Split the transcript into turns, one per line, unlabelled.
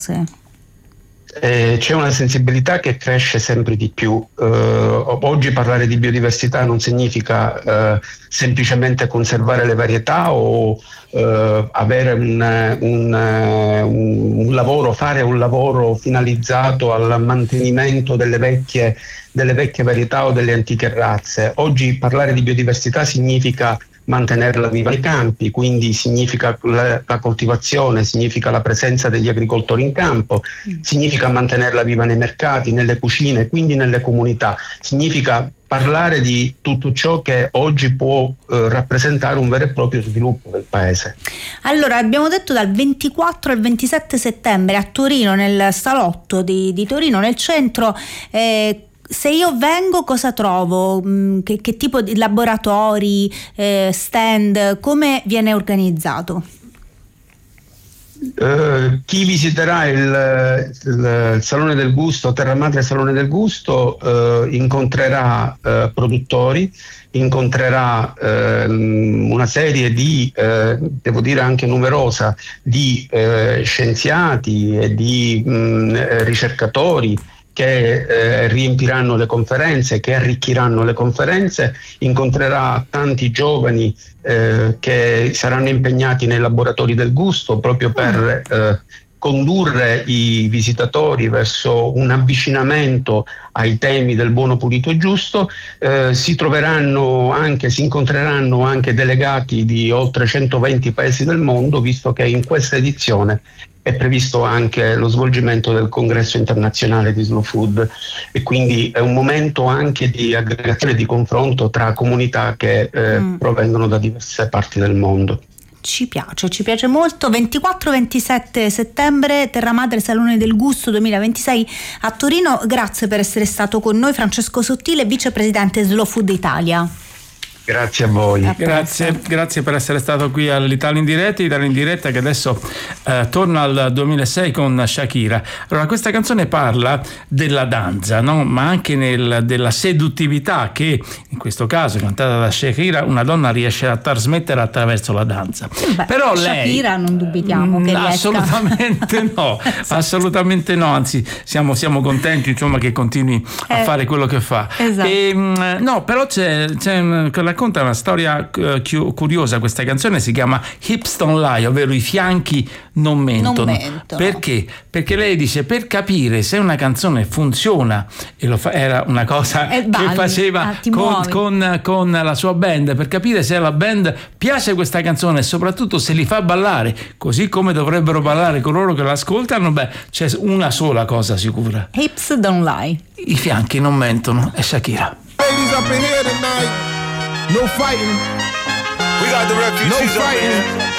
C'è una sensibilità che cresce sempre di più. Oggi parlare di biodiversità non significa semplicemente conservare le varietà o avere un lavoro, fare un lavoro finalizzato al mantenimento delle vecchie varietà o delle antiche razze. Oggi parlare di biodiversità significa mantenerla viva nei campi, quindi significa la coltivazione, significa la presenza degli agricoltori in campo, significa mantenerla viva nei mercati, nelle cucine, quindi nelle comunità, significa parlare di tutto ciò che oggi può rappresentare un vero e proprio sviluppo del paese.
Allora, abbiamo detto dal 24 al 27 settembre a Torino, nel salotto di Torino, nel centro. Se io vengo, cosa trovo? Che tipo di laboratori, stand, come viene organizzato?
Chi visiterà il Salone del Gusto, Terra Madre Salone del Gusto, incontrerà produttori, incontrerà una serie di, devo dire anche numerosa, di scienziati e di ricercatori che riempiranno le conferenze, che arricchiranno le conferenze, incontrerà tanti giovani che saranno impegnati nei laboratori del gusto proprio per condurre i visitatori verso un avvicinamento ai temi del buono, pulito e giusto. Si incontreranno anche delegati di oltre 120 paesi del mondo, visto che in questa edizione è previsto anche lo svolgimento del congresso internazionale di Slow Food, e quindi è un momento anche di aggregazione e di confronto tra comunità che provengono da diverse parti del mondo.
Ci piace molto. 24-27 settembre, Terra Madre Salone del Gusto 2026 a Torino. Grazie per essere stato con noi, Francesco Sottile, vicepresidente Slow Food Italia.
Grazie a voi.
Grazie per essere stato qui all'Italia in diretta che adesso torna al 2006 con Shakira. Allora, questa canzone parla della danza, no? Ma anche della seduttività che in questo caso, cantata da Shakira, una donna riesce a trasmettere attraverso la danza. Però
Shakira
lei,
non dubitiamo che
assolutamente no, anzi siamo contenti, insomma, che continui a fare quello che fa.
Esatto.
No, però c'è racconta una storia curiosa. Questa canzone si chiama Hips Don't Lie, ovvero i fianchi non mentono. Perché? Perché lei dice, per capire se una canzone funziona, e era una cosa che faceva con la sua band, per capire se alla band piace questa canzone e soprattutto se li fa ballare così come dovrebbero ballare coloro che l'ascoltano, c'è una sola cosa sicura:
Hips Don't Lie.
I fianchi non mentono. È Shakira.
Ladies up in here tonight. No fighting. We got the refugees. No fighting.